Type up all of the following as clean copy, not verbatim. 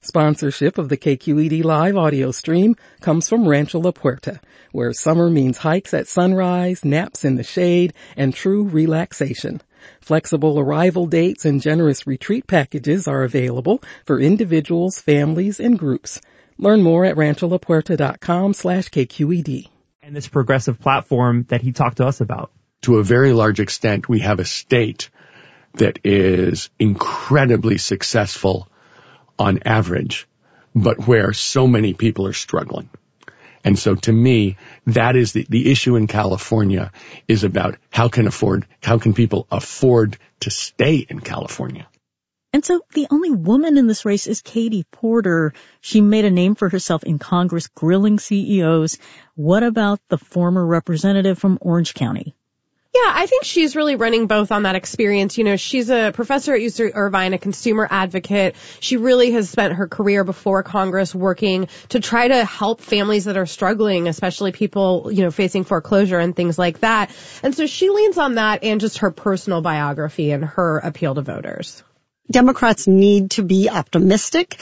Sponsorship of the KQED Live audio stream comes from Rancho La Puerta, where summer means hikes at sunrise, naps in the shade, and true relaxation. Flexible arrival dates and generous retreat packages are available for individuals, families, and groups. Learn more at rancholapuerta.com/KQED. And this progressive platform that he talked to us about. To a very large extent, we have a state that is incredibly successful on average, but where so many people are struggling. And so to me, that is the issue in California is about how can people afford to stay in California? And so the only woman in this race is Katie Porter. She made a name for herself in Congress grilling CEOs. What about the former representative from Orange County? Yeah, I think she's really running both on that experience. You know, she's a professor at UC Irvine, a consumer advocate. She really has spent her career before Congress working to try to help families that are struggling, especially people, you know, facing foreclosure and things like that. And so she leans on that and just her personal biography and her appeal to voters. Democrats need to be optimistic,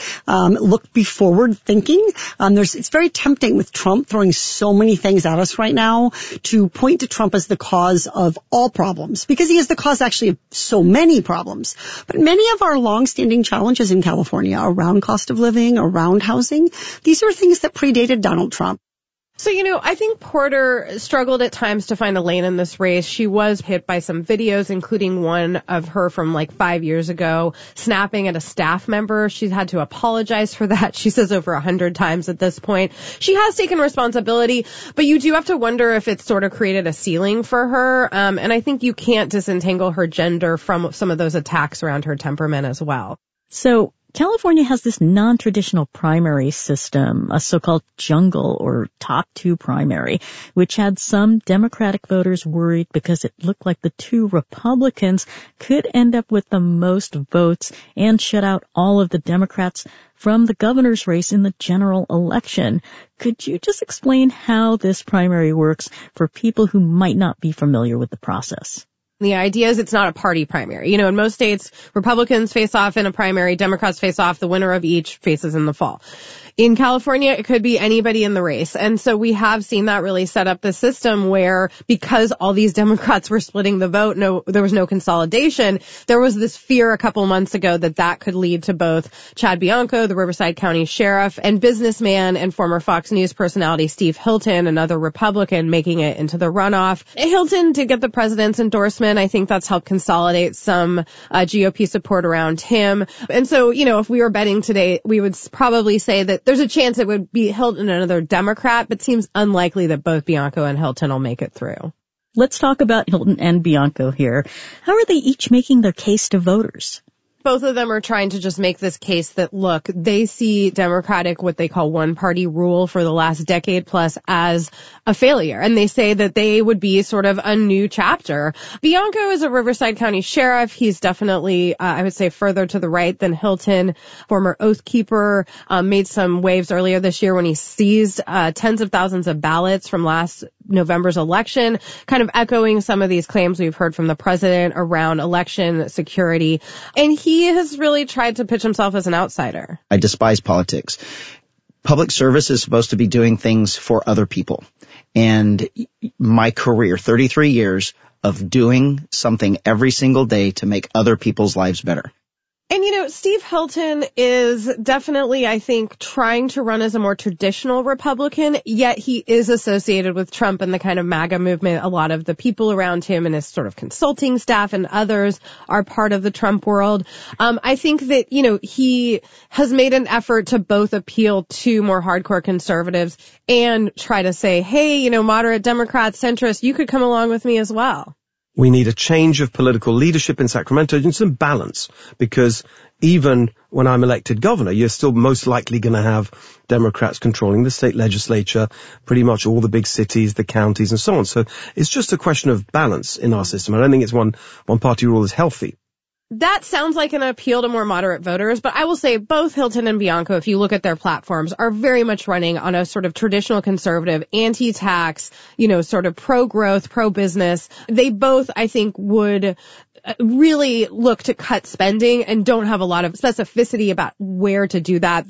be forward thinking. It's very tempting with Trump throwing so many things at us right now to point to Trump as the cause of all problems, because he is the cause actually of so many problems. But many of our longstanding challenges in California around cost of living, around housing, these are things that predated Donald Trump. So, you know, I think Porter struggled at times to find a lane in this race. She was hit by some videos, including one of her from like 5 years ago, snapping at a staff member. She's had to apologize for that. She says over 100 times at this point. She has taken responsibility, but you do have to wonder if it's sort of created a ceiling for her. And I think you can't disentangle her gender from some of those attacks around her temperament as well. So California has this non-traditional primary system, a so-called jungle or top two primary, which had some Democratic voters worried because it looked like the two Republicans could end up with the most votes and shut out all of the Democrats from the governor's race in the general election. Could you just explain how this primary works for people who might not be familiar with the process? The idea is it's not a party primary. You know, in most states, Republicans face off in a primary, Democrats face off, the winner of each faces in the fall. In California, it could be anybody in the race. And so we have seen that really set up the system where, because all these Democrats were splitting the vote, there was no consolidation. There was this fear a couple months ago that could lead to both Chad Bianco, the Riverside County sheriff, and businessman and former Fox News personality Steve Hilton, another Republican, making it into the runoff. Hilton did get the president's endorsement. I think that's helped consolidate some GOP support around him. And so, you know, if we were betting today, we would probably say that there's a chance it would be Hilton and another Democrat, but seems unlikely that both Bianco and Hilton will make it through. Let's talk about Hilton and Bianco here. How are they each making their case to voters? Both of them are trying to just make this case that, look, they see Democratic, what they call one-party rule for the last decade plus, as a failure. And they say that they would be sort of a new chapter. Bianco is a Riverside County sheriff. He's definitely, I would say, further to the right than Hilton. Former Oath Keeper, made some waves earlier this year when he seized tens of thousands of ballots from last November's election, kind of echoing some of these claims we've heard from the president around election security. And he has really tried to pitch himself as an outsider. I despise politics. Public service is supposed to be doing things for other people. And my career, 33 years of doing something every single day to make other people's lives better. And, you know, Steve Hilton is definitely, I think, trying to run as a more traditional Republican, yet he is associated with Trump and the kind of MAGA movement. A lot of the people around him and his sort of consulting staff and others are part of the Trump world. I think that, you know, he has made an effort to both appeal to more hardcore conservatives and try to say, hey, you know, moderate Democrats, centrists, you could come along with me as well. We need a change of political leadership in Sacramento and some balance, because even when I'm elected governor, you're still most likely going to have Democrats controlling the state legislature, pretty much all the big cities, the counties, and so on. So it's just a question of balance in our system. I don't think it's one party rule is healthy. That sounds like an appeal to more moderate voters, but I will say both Hilton and Bianco, if you look at their platforms, are very much running on a sort of traditional conservative, anti-tax, you know, sort of pro-growth, pro-business. They both, I think, would really look to cut spending and don't have a lot of specificity about where to do that.